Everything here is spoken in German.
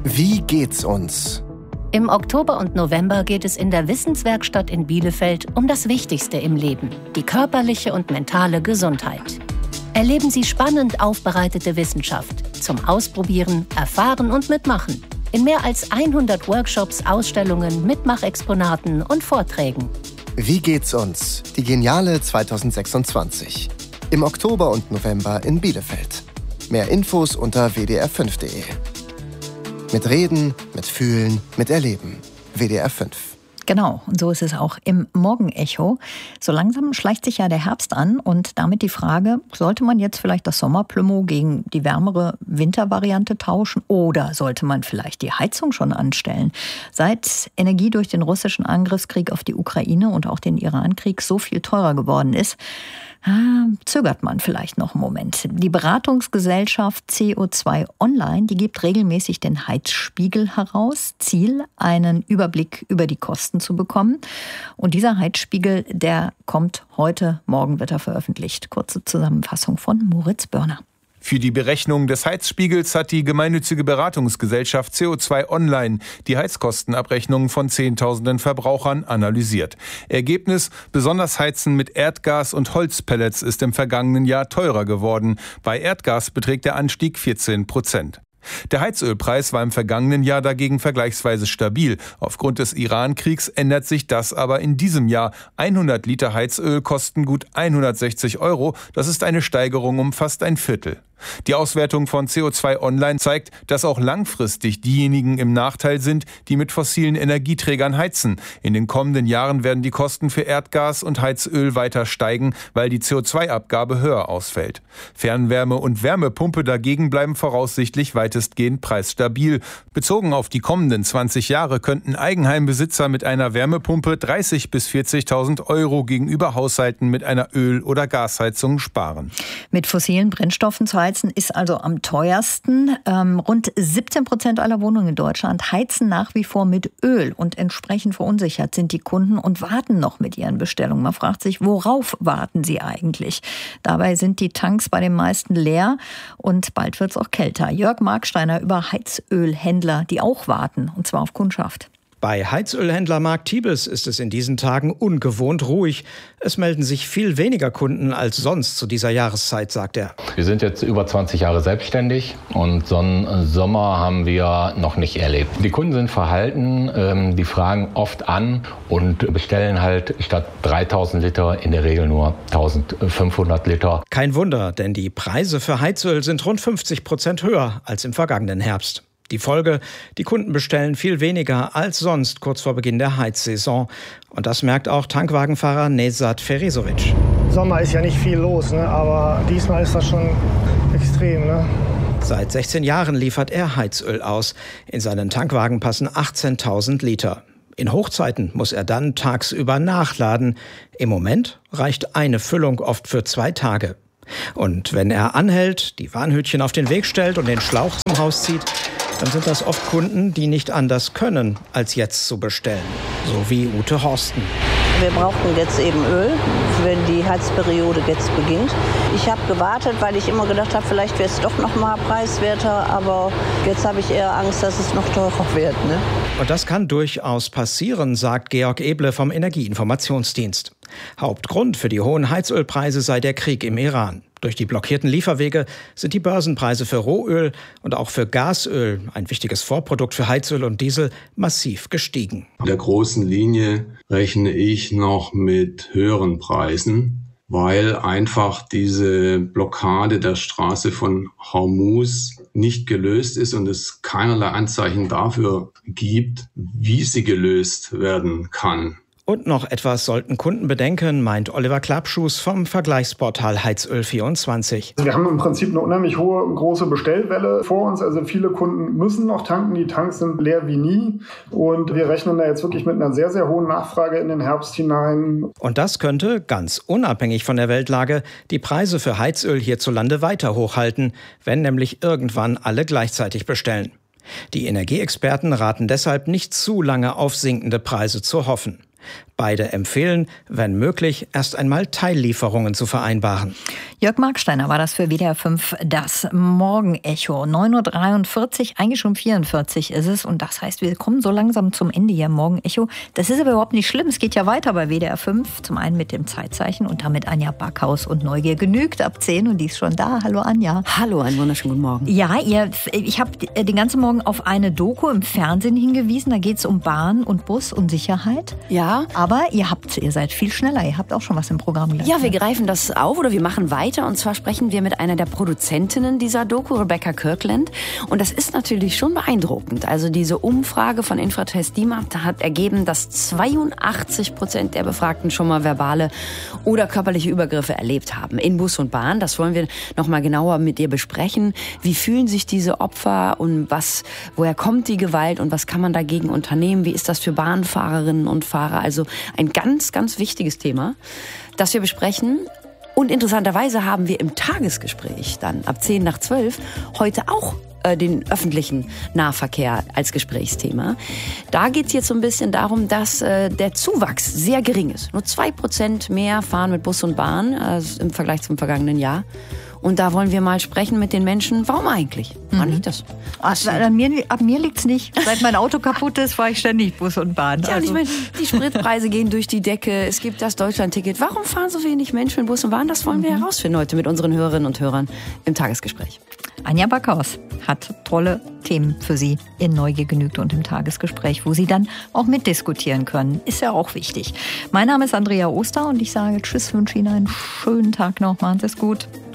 Wie geht's uns? Im Oktober und November geht es in der Wissenswerkstatt in Bielefeld um das Wichtigste im Leben, die körperliche und mentale Gesundheit. Erleben Sie spannend aufbereitete Wissenschaft zum Ausprobieren, Erfahren und Mitmachen. In mehr als 100 Workshops, Ausstellungen, Mitmachexponaten und Vorträgen. Wie geht's uns? Die Geniale 2026. Im Oktober und November in Bielefeld. Mehr Infos unter wdr5.de. Mit Reden, mit Fühlen, mit Erleben. WDR 5. Genau, und so ist es auch im Morgenecho. So langsam schleicht sich ja der Herbst an und damit die Frage, sollte man jetzt vielleicht das Sommerplümo gegen die wärmere Wintervariante tauschen oder sollte man vielleicht die Heizung schon anstellen? Seit Energie durch den russischen Angriffskrieg auf die Ukraine und auch den Irankrieg so viel teurer geworden ist, zögert man vielleicht noch einen Moment. Die Beratungsgesellschaft CO2 Online, die gibt regelmäßig den Heizspiegel heraus. Ziel, einen Überblick über die Kosten zu bekommen. Und dieser Heizspiegel, der kommt heute, morgen wird er veröffentlicht. Kurze Zusammenfassung von Moritz Börner. Für die Berechnung des Heizspiegels hat die gemeinnützige Beratungsgesellschaft CO2 Online die Heizkostenabrechnungen von Zehntausenden Verbrauchern analysiert. Ergebnis: besonders Heizen mit Erdgas und Holzpellets ist im vergangenen Jahr teurer geworden. Bei Erdgas beträgt der Anstieg 14%. Der Heizölpreis war im vergangenen Jahr dagegen vergleichsweise stabil. Aufgrund des Iran-Kriegs ändert sich das aber in diesem Jahr. 100 Liter Heizöl kosten gut 160 €. Das ist eine Steigerung um fast ein Viertel. Die Auswertung von CO2 Online zeigt, dass auch langfristig diejenigen im Nachteil sind, die mit fossilen Energieträgern heizen. In den kommenden Jahren werden die Kosten für Erdgas und Heizöl weiter steigen, weil die CO2-Abgabe höher ausfällt. Fernwärme und Wärmepumpe dagegen bleiben voraussichtlich weitestgehend preisstabil. Bezogen auf die kommenden 20 Jahre könnten Eigenheimbesitzer mit einer Wärmepumpe 30.000 bis 40.000 € gegenüber Haushalten mit einer Öl- oder Gasheizung sparen. Mit fossilen Brennstoffen zu heizen ist also am teuersten. Rund 17% aller Wohnungen in Deutschland heizen nach wie vor mit Öl und entsprechend verunsichert sind die Kunden und warten noch mit ihren Bestellungen. Man fragt sich, worauf warten sie eigentlich? Dabei sind die Tanks bei den meisten leer und bald wird es auch kälter. Jörg Marksteiner über Heizölhändler, die auch warten, und zwar auf Kundschaft. Bei Heizölhändler Mark Tiebes ist es in diesen Tagen ungewohnt ruhig. Es melden sich viel weniger Kunden als sonst zu dieser Jahreszeit, sagt er. Wir sind jetzt über 20 Jahre selbstständig und so einen Sommer haben wir noch nicht erlebt. Die Kunden sind verhalten, die fragen oft an und bestellen halt statt 3.000 Liter in der Regel nur 1.500 Liter. Kein Wunder, denn die Preise für Heizöl sind rund 50% höher als im vergangenen Herbst. Die Folge: die Kunden bestellen viel weniger als sonst kurz vor Beginn der Heizsaison. Und das merkt auch Tankwagenfahrer Nezat Ferezovic. Sommer ist ja nicht viel los, aber diesmal ist das schon extrem. Seit 16 Jahren liefert er Heizöl aus. In seinen Tankwagen passen 18.000 Liter. In Hochzeiten muss er dann tagsüber nachladen. Im Moment reicht eine Füllung oft für 2 Tage. Und wenn er anhält, die Warnhütchen auf den Weg stellt und den Schlauch zum Haus zieht, dann sind das oft Kunden, die nicht anders können, als jetzt zu bestellen. So wie Ute Horsten. Wir brauchten jetzt eben Öl, wenn die Heizperiode jetzt beginnt. Ich habe gewartet, weil ich immer gedacht habe, vielleicht wäre es doch noch mal preiswerter. Aber jetzt habe ich eher Angst, dass es noch teurer wird. Und das kann durchaus passieren, sagt Georg Eble vom Energieinformationsdienst. Hauptgrund für die hohen Heizölpreise sei der Krieg im Iran. Durch die blockierten Lieferwege sind die Börsenpreise für Rohöl und auch für Gasöl, ein wichtiges Vorprodukt für Heizöl und Diesel, massiv gestiegen. In der großen Linie rechne ich noch mit höheren Preisen, weil einfach diese Blockade der Straße von Hormuz nicht gelöst ist und es keinerlei Anzeichen dafür gibt, wie sie gelöst werden kann. Und noch etwas sollten Kunden bedenken, meint Oliver Klappschuss vom Vergleichsportal Heizöl24. Wir haben im Prinzip eine unheimlich große Bestellwelle vor uns. Also viele Kunden müssen noch tanken. Die Tanks sind leer wie nie. Und wir rechnen da jetzt wirklich mit einer sehr, sehr hohen Nachfrage in den Herbst hinein. Und das könnte, ganz unabhängig von der Weltlage, die Preise für Heizöl hierzulande weiter hochhalten, wenn nämlich irgendwann alle gleichzeitig bestellen. Die Energieexperten raten deshalb nicht zu lange auf sinkende Preise zu hoffen. Beide empfehlen, wenn möglich, erst einmal Teillieferungen zu vereinbaren. Jörg Marksteiner war das für WDR 5, das Morgenecho. 9.43 Uhr, eigentlich schon 44 ist es. Und das heißt, wir kommen so langsam zum Ende hier im Morgenecho. Das ist aber überhaupt nicht schlimm. Es geht ja weiter bei WDR 5. Zum einen mit dem Zeitzeichen und damit Anja Backhaus und Neugier genügt ab 10. Und die ist schon da. Hallo Anja. Hallo, einen wunderschönen guten Morgen. Ja, ich habe den ganzen Morgen auf eine Doku im Fernsehen hingewiesen. Da geht es um Bahn und Bus und Sicherheit. Ja. Aber ihr seid viel schneller. Ihr habt auch schon was im Programm gleich. Ja, wir greifen das auf oder wir machen weiter. Und zwar sprechen wir mit einer der Produzentinnen dieser Doku, Rebecca Kirkland. Und das ist natürlich schon beeindruckend. Also diese Umfrage von Infratest DIMAP hat ergeben, dass 82% der Befragten schon mal verbale oder körperliche Übergriffe erlebt haben in Bus und Bahn. Das wollen wir noch mal genauer mit ihr besprechen. Wie fühlen sich diese Opfer und woher kommt die Gewalt und was kann man dagegen unternehmen? Wie ist das für Bahnfahrerinnen und Fahrer? Also ein ganz, ganz wichtiges Thema, das wir besprechen. Und interessanterweise haben wir im Tagesgespräch dann ab 10:10 heute auch den öffentlichen Nahverkehr als Gesprächsthema. Da geht es jetzt so ein bisschen darum, dass der Zuwachs sehr gering ist. Nur 2% mehr fahren mit Bus und Bahn im Vergleich zum vergangenen Jahr. Und da wollen wir mal sprechen mit den Menschen. Warum eigentlich? Woran liegt das? An mir liegt's nicht. Seit mein Auto kaputt ist, fahre ich ständig Bus und Bahn. Ja, und ich meine, die Spritpreise gehen durch die Decke. Es gibt das Deutschlandticket. Warum fahren so wenig Menschen mit Bus und Bahn? Das wollen wir herausfinden heute mit unseren Hörerinnen und Hörern im Tagesgespräch. Anja Backhaus hat tolle Themen für Sie in Neugier genügt und im Tagesgespräch, wo Sie dann auch mitdiskutieren können. Ist ja auch wichtig. Mein Name ist Andrea Oster und ich sage Tschüss, wünsche Ihnen einen schönen Tag noch. Machen Sie es gut.